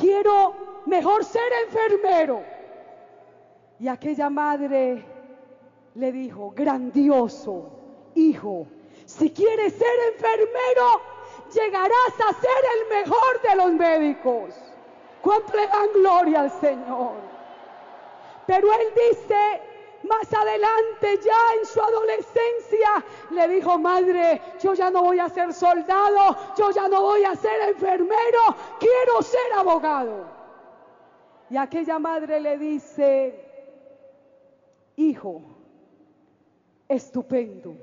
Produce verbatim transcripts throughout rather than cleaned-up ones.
quiero mejor ser enfermero. Y aquella madre le dijo: grandioso, hijo, si quieres ser enfermero, llegarás a ser el mejor de los médicos. ¿Cuánto le dan gloria al Señor? Pero él dice, más adelante, ya en su adolescencia, le dijo: madre, yo ya no voy a ser soldado, yo ya no voy a ser enfermero, quiero ser abogado. Y aquella madre le dice: hijo, estupendo.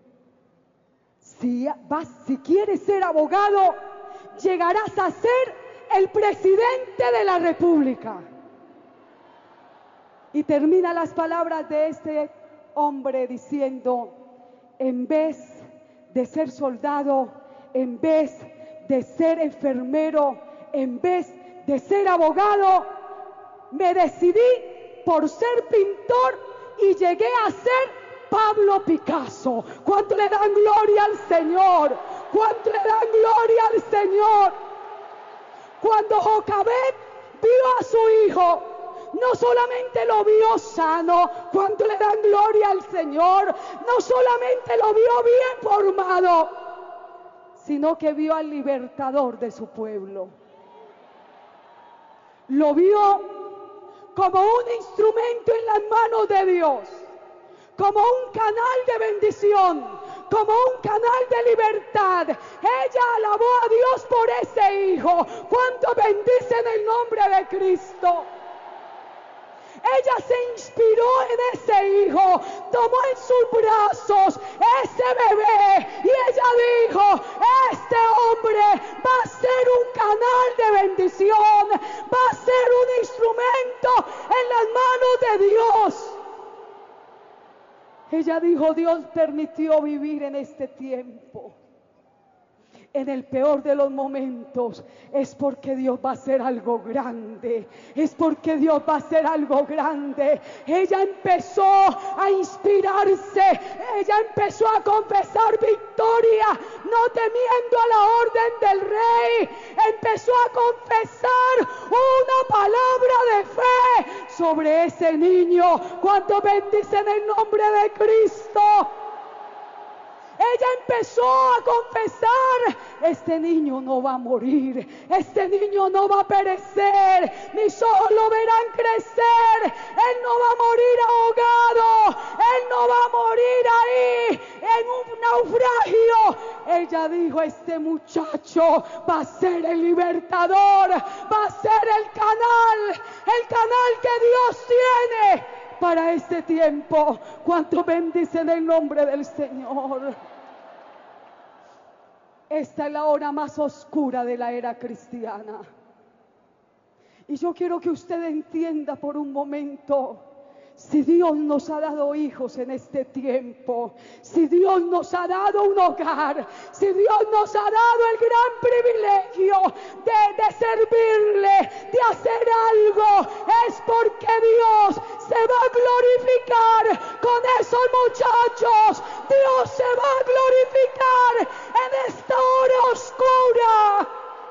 Si, vas, si quieres ser abogado, llegarás a ser el presidente de la República. Y termina las palabras de este hombre diciendo: en vez de ser soldado, en vez de ser enfermero, en vez de ser abogado, me decidí por ser pintor y llegué a ser Pablo Picasso. ¿Cuánto le dan gloria al Señor? ¿Cuánto le dan gloria al Señor? Cuando Jocabed vio a su hijo, no solamente lo vio sano, ¿cuánto le dan gloria al Señor? No solamente lo vio bien formado, sino que vio al libertador de su pueblo. Lo vio como un instrumento en las manos de Dios, como un canal de bendición, como un canal de libertad. Ella alabó a Dios por ese hijo. ¿Cuánto bendicen el nombre de Cristo? Ella se inspiró en ese hijo, tomó en sus brazos ese bebé y ella dijo: este hombre va a ser un canal de bendición, va a ser un instrumento en las manos de Dios. Ella dijo: Dios permitió vivir en este tiempo, en el peor de los momentos, es porque Dios va a hacer algo grande, es porque Dios va a hacer algo grande. Ella empezó a inspirarse, ella empezó a confesar victoria, no temiendo a la orden del rey. Empezó a confesar una palabra de fe sobre ese niño. ¿Cuánto bendicen el nombre de Cristo? Ella empezó a confesar: este niño no va a morir, este niño no va a perecer, mis ojos lo verán crecer, él no va a morir ahogado, él no va a morir ahí en un naufragio. Ella dijo: este muchacho va a ser el libertador, va a ser el canal, el canal que Dios tiene para este tiempo. ¿Cuánto bendicen el nombre del Señor? Esta es la hora más oscura de la era cristiana. Y yo quiero que usted entienda por un momento: si Dios nos ha dado hijos en este tiempo, si Dios nos ha dado un hogar, si Dios nos ha dado el gran privilegio de, de servirle, de hacer algo, es porque Dios se va a glorificar con esos muchachos. Dios se va a glorificar en esta hora oscura.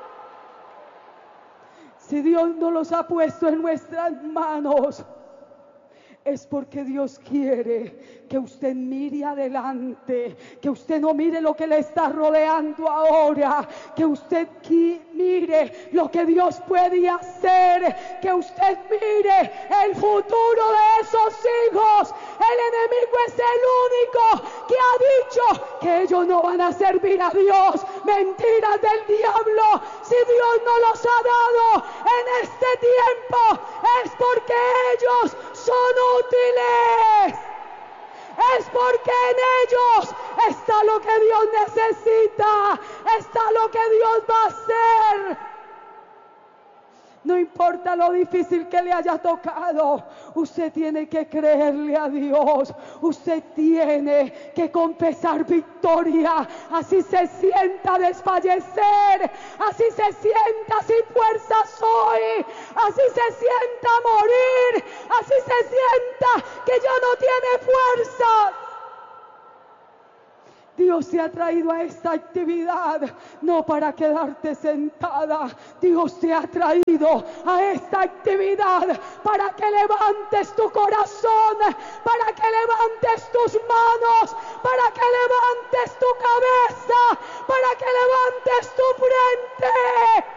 Si Dios no los ha puesto en nuestras manos, es porque Dios quiere que usted mire adelante, que usted no mire lo que le está rodeando ahora, que usted mire lo que Dios puede hacer, que usted mire el futuro de esos hijos. El enemigo es el único que ha dicho que ellos no van a servir a Dios. Mentiras del diablo. Si Dios no los ha dado en este tiempo, es porque ellos son útiles. Es porque en ellos está lo que Dios necesita, está lo que Dios va a hacer. No importa lo difícil que le haya tocado, usted tiene que creerle a Dios. Usted tiene que confesar victoria. Así se sienta desfallecer, así se sienta sin fuerzas hoy, así se sienta morir, así se sienta que ya no tiene fuerzas. Dios te ha traído a esta actividad no para quedarte sentada. Dios te ha traído a esta actividad para que levantes tu corazón, para que levantes tus manos, para que levantes tu cabeza, para que levantes tu frente.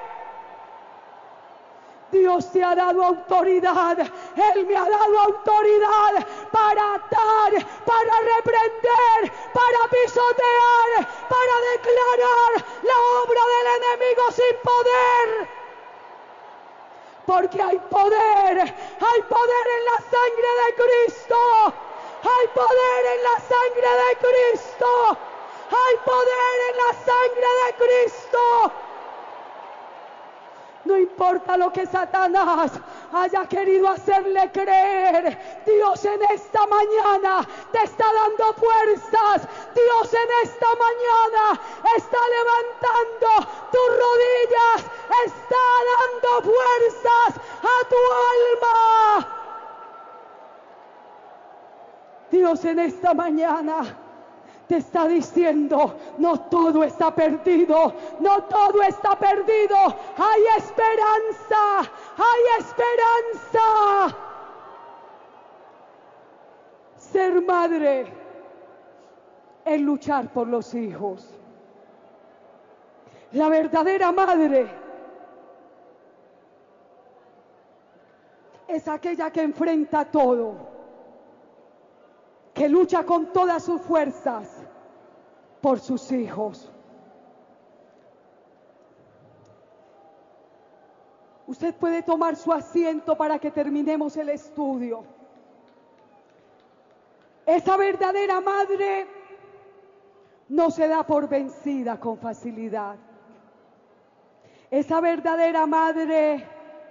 Dios te ha dado autoridad. Él me ha dado autoridad para atar, para reprender, para pisotear, para declarar la obra del enemigo sin poder. Porque hay poder, hay poder en la sangre de Cristo. Hay poder en la sangre de Cristo. Hay poder en la sangre de Cristo. No importa lo que Satanás haya querido hacerle creer, Dios en esta mañana te está dando fuerzas. Dios en esta mañana está levantando tus rodillas, está dando fuerzas a tu alma. Dios en esta mañana te está diciendo, no todo está perdido, no todo está perdido, hay esperanza, hay esperanza. Ser madre es luchar por los hijos. La verdadera madre es aquella que enfrenta todo, que lucha con todas sus fuerzas por sus hijos. Usted puede tomar su asiento para que terminemos el estudio. Esa verdadera madre no se da por vencida con facilidad. Esa verdadera madre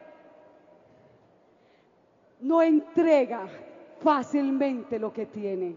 no entrega fácilmente lo que tiene.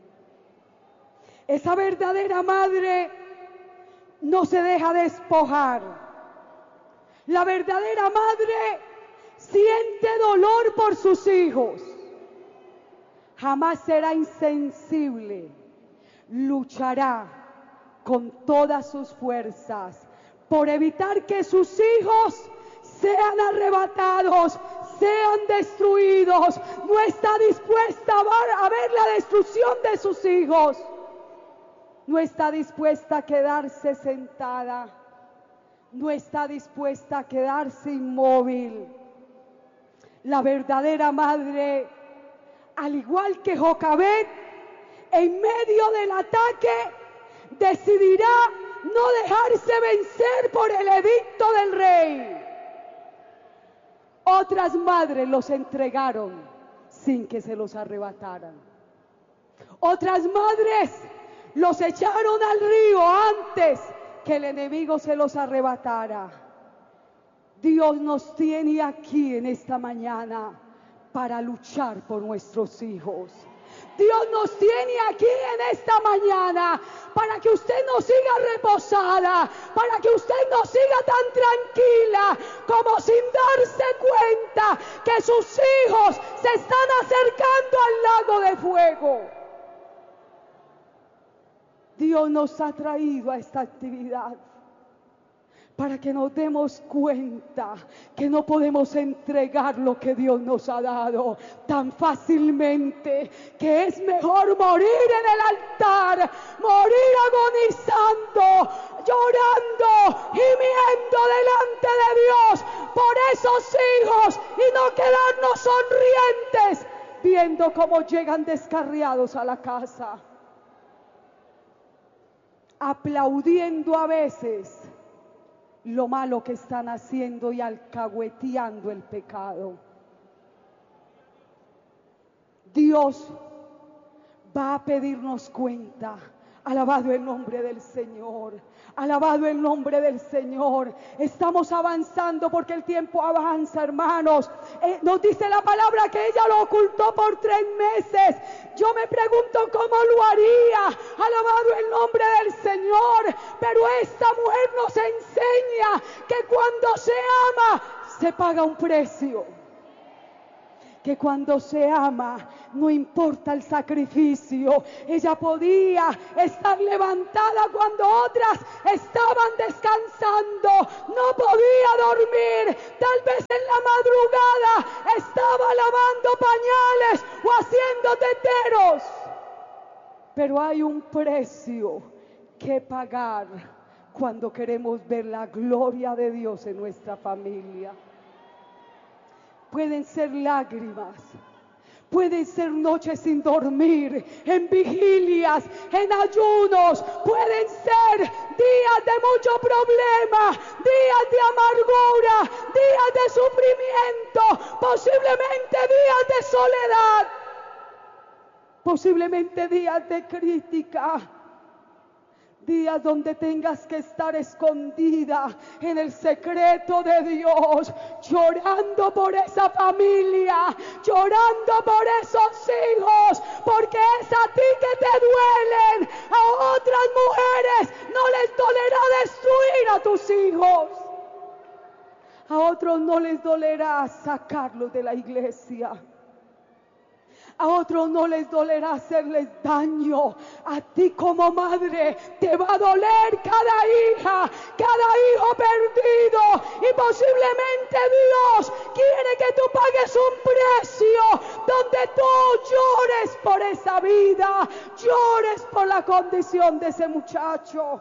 Esa verdadera madre no se deja despojar. La verdadera madre siente dolor por sus hijos. Jamás será insensible. Luchará con todas sus fuerzas por evitar que sus hijos sean arrebatados, sean destruidos. No está dispuesta a ver la destrucción de sus hijos. No está dispuesta a quedarse sentada. No está dispuesta a quedarse inmóvil. La verdadera madre, al igual que Jocabed, en medio del ataque, decidirá no dejarse vencer por el edicto del rey. Otras madres los entregaron sin que se los arrebataran. Otras madres los echaron al río antes que el enemigo se los arrebatara. Dios nos tiene aquí en esta mañana para luchar por nuestros hijos. Dios nos tiene aquí en esta mañana para que usted no siga reposada, para que usted no siga tan tranquila como sin darse cuenta que sus hijos se están acercando al lago de fuego. Dios nos ha traído a esta actividad para que nos demos cuenta que no podemos entregar lo que Dios nos ha dado tan fácilmente, que es mejor morir en el altar, morir agonizando, llorando, gimiendo delante de Dios por esos hijos y no quedarnos sonrientes viendo cómo llegan descarriados a la casa, aplaudiendo a veces lo malo que están haciendo y alcahueteando el pecado. Dios va a pedirnos cuenta. Alabado el nombre del Señor. Alabado el nombre del Señor. Estamos avanzando porque el tiempo avanza, hermanos. Eh, nos dice la palabra que ella lo ocultó por tres meses. Yo me pregunto cómo lo haría. Alabado el nombre del Señor. Pero esta mujer nos enseña que cuando se ama, se paga un precio. Que cuando se ama, No importa el sacrificio, ella podía estar levantada cuando otras estaban descansando, no podía dormir, tal vez en la madrugada estaba lavando pañales o haciendo teteros. Pero hay un precio que pagar cuando queremos ver la gloria de Dios en nuestra familia. Pueden ser lágrimas, pueden ser noches sin dormir, en vigilias, en ayunos, pueden ser días de mucho problema, días de amargura, días de sufrimiento, posiblemente días de soledad, posiblemente días de crítica. Días donde tengas que estar escondida en el secreto de Dios, llorando por esa familia, llorando por esos hijos, porque es a ti que te duelen. A otras mujeres no les dolerá destruir a tus hijos. A otros no les dolerá sacarlos de la iglesia. A otros no les dolerá hacerles daño. A ti como madre te va a doler cada hija, cada hijo perdido. Y posiblemente Dios quiere que tú pagues un precio donde tú llores por esa vida, llores por la condición de ese muchacho.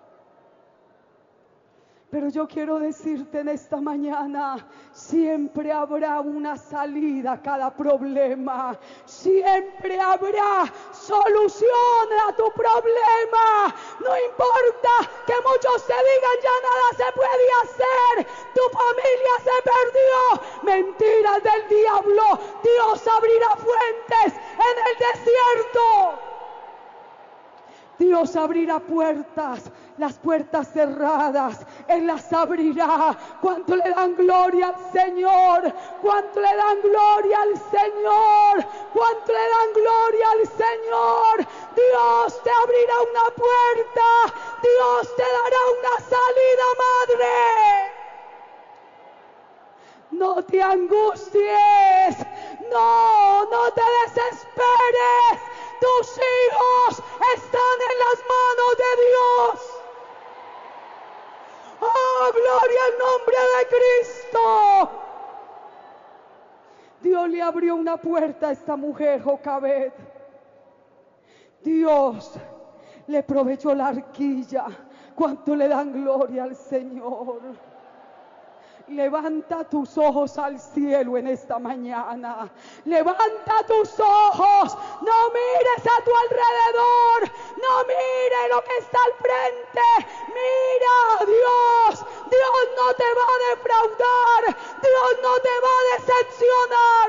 Pero yo quiero decirte en esta mañana, siempre habrá una salida a cada problema. Siempre habrá solución a tu problema. No importa que muchos te digan ya nada se puede hacer. Tu familia se perdió. Mentiras del diablo. Dios abrirá fuentes en el desierto. Dios abrirá puertas, las puertas cerradas, Él las abrirá. ¿Cuánto le dan gloria al Señor? ¿Cuánto le dan gloria al Señor? ¿Cuánto le dan gloria al Señor? Dios te abrirá una puerta, Dios te dará una salida, madre. No te angusties, no, no te desesperes. Tus hijos están en las manos de Dios. ¡Oh, gloria al nombre de Cristo! Dios le abrió una puerta a esta mujer, Jocabed. Dios le proveyó la arquilla. ¿Cuánto le dan gloria al Señor? Levanta tus ojos al cielo en esta mañana. Levanta tus ojos. No mires a tu alrededor. No mires lo que está al frente. Mira a Dios. Dios no te va a defraudar. Dios no te va a decepcionar.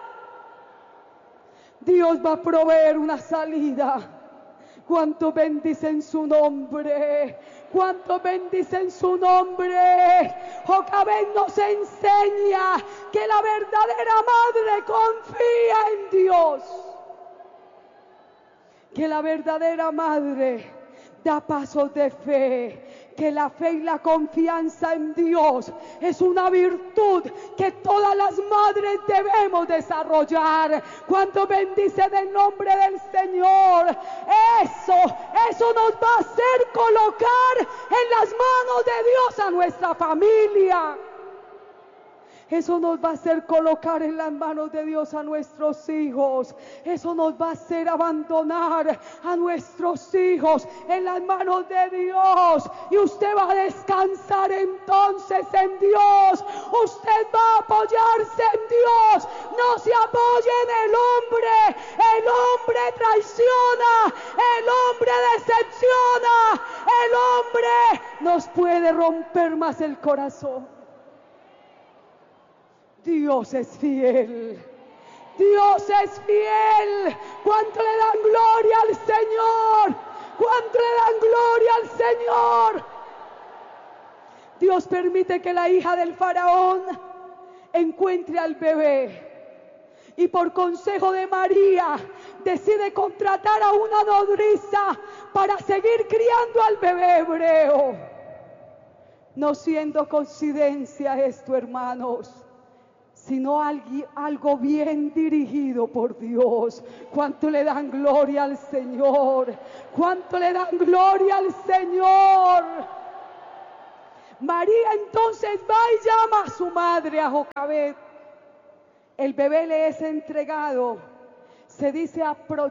Dios va a proveer una salida. Cuánto bendicen su nombre, cuánto bendicen su nombre. Jocabed nos enseña que la verdadera madre confía en Dios, que la verdadera madre da pasos de fe, que la fe y la confianza en Dios es una virtud que todas las madres debemos desarrollar. Cuánto bendicen el nombre del Señor. Eso, eso nos va a hacer colocar en las manos de Dios a nuestra familia. Eso nos va a hacer colocar en las manos de Dios a nuestros hijos. Eso nos va a hacer abandonar a nuestros hijos en las manos de Dios. Y usted va a descansar entonces en Dios. Usted va a apoyarse en Dios. No se apoye en el hombre. El hombre traiciona. El hombre decepciona. El hombre nos puede romper más el corazón. Dios es fiel. Dios es fiel. ¿Cuánto le dan gloria al Señor? ¿Cuánto le dan gloria al Señor? Dios permite que la hija del faraón encuentre al bebé y por consejo de María decide contratar a una nodriza para seguir criando al bebé hebreo. No siendo coincidencia esto, hermanos, sino algo, algo bien dirigido por Dios. ¿Cuánto le dan gloria al Señor? ¿Cuánto le dan gloria al Señor? María entonces va y llama a su madre, a Jocabed. El bebé le es entregado. Se dice aproximadamente